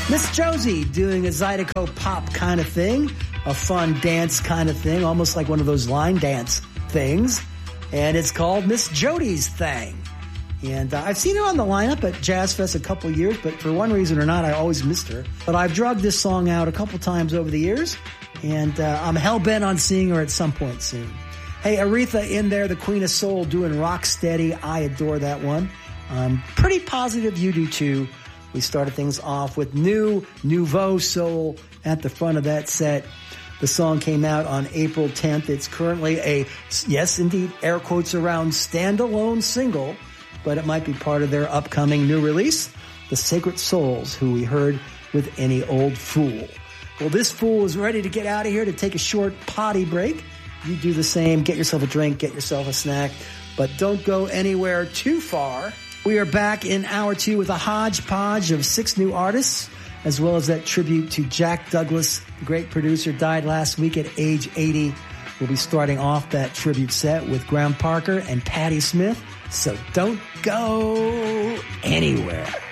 Miss Josie doing a Zydeco pop kind of thing, a fun dance kind of thing, almost like one of those line dance things. And it's called Miss Jody's Thing. And I've seen her on the lineup at Jazz Fest a couple years, but for one reason or not, I always missed her. But I've drugged this song out a couple times over the years, and I'm hell-bent on seeing her at some point soon. Hey, Aretha in there, the Queen of Soul, doing Rock Steady. I adore that one. Pretty positive you do too. We started things off with Nouveau Soul at the front of that set. The song came out on April 10th. It's currently a, yes, indeed, air quotes around, standalone single, but it might be part of their upcoming new release, The Sacred Souls, who we heard with Any Old Fool. Well, this fool is ready to get out of here to take a short potty break. You do the same. Get yourself a drink, get yourself a snack, but don't go anywhere too far. We are back in hour two with a hodgepodge of 6 new artists, as well as that tribute to Jack Douglas, the great producer, died last week at age 80. We'll be starting off that tribute set with Graham Parker and Patti Smith, so don't go anywhere.